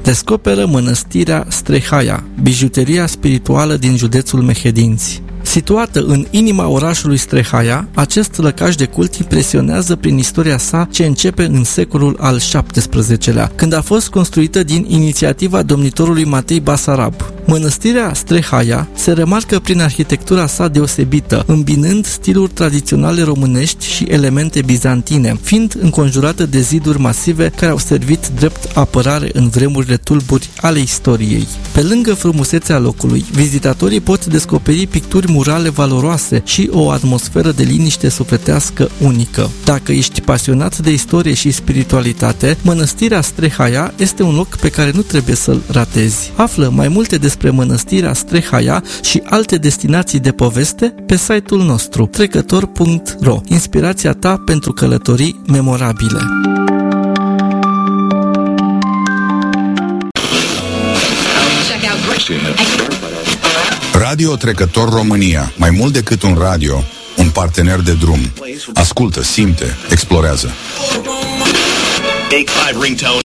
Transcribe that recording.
descoperă mănăstirea Strehaia, bijuteria spirituală din județul Mehedinți. Situată în inima orașului Strehaia, acest lăcaș de cult impresionează prin istoria sa ce începe în secolul al XVII-lea, când a fost construită din inițiativa domnitorului Matei Basarab. Mănăstirea Strehaia se remarcă prin arhitectura sa deosebită, îmbinând stiluri tradiționale românești și elemente bizantine, fiind înconjurată de ziduri masive care au servit drept apărare în vremurile tulburi ale istoriei. Pe lângă frumusețea locului, vizitatorii pot descoperi picturi murale valoroase și o atmosferă de liniște sufletească unică. Dacă ești pasionat de istorie și spiritualitate, mănăstirea Strehaia este un loc pe care nu trebuie să-l ratezi. Află mai multe despre mănăstirea Strehaia și alte destinații de poveste pe site-ul nostru trecător.ro. Inspirația ta pentru călătorii memorabile. Radio Trecător România. Mai mult decât un radio, un partener de drum. Ascultă, simte, explorează.